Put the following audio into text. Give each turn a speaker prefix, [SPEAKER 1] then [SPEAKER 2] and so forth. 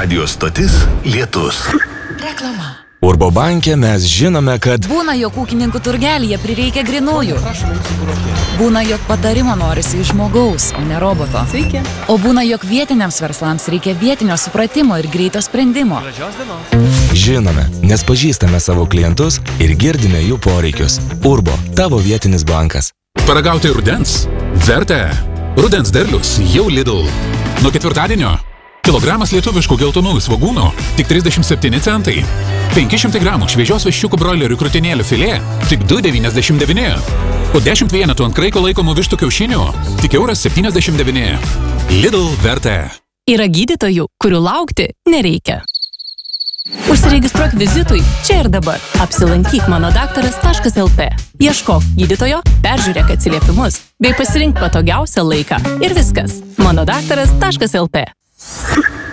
[SPEAKER 1] Radio stotis Lietus.
[SPEAKER 2] Reklama.
[SPEAKER 3] Urbo banke mes žinome, kad
[SPEAKER 2] Būna, jog ūkininkų turgelyje prireikia grinųjų. Būna, jog patarimo norisi iš žmogaus, o ne roboto.
[SPEAKER 4] Sveiki.
[SPEAKER 2] O būna, jog vietiniams verslams reikia vietinio supratimo ir greito sprendimo.
[SPEAKER 3] žinome, nes pažįstame savo klientus ir girdime jų poreikius. Urbo, tavo vietinis bankas.
[SPEAKER 5] Paragauti rudens? Verta. Rudens derlius jau Lidl. Nuo ketvirtadienio kilogramas lietuviškų geltonųjų svogūnų tik 37 centai. 500 gramų šviežios viščiukų broilerių krūtinėlių filė tik 2,99. Po 10 vienetų ant kraiko laikomų vištų kiaušinių tik €1,79. Lidl verta.
[SPEAKER 4] Yra gydytojų, kurių laukti nereikia. Užsiregistruok vizitui čia ir dabar. Apsilankyk manodaktaras.lt. Ieškok gydytojo, peržiūrėk atsiliepimus, bei pasirink patogiausią laiką. Ir viskas. manodaktaras.lt.